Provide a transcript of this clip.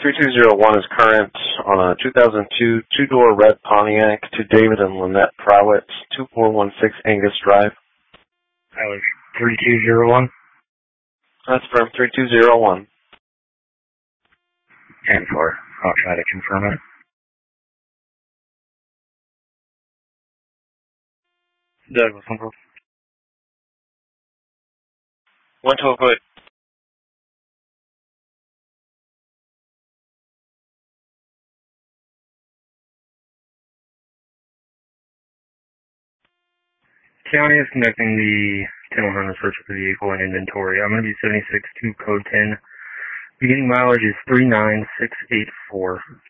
3201 is current on a 2002 two-door red Pontiac to David and Lynette Prowitz, 2416 Angus Drive. That was 3201? That's firm, 3201. 10-4. I'll try to confirm it. Douglas, 1-4. Went to a good. County is conducting the 10-100 search of the vehicle and inventory. I'm going to be 76-2 code 10. Beginning mileage is 39684.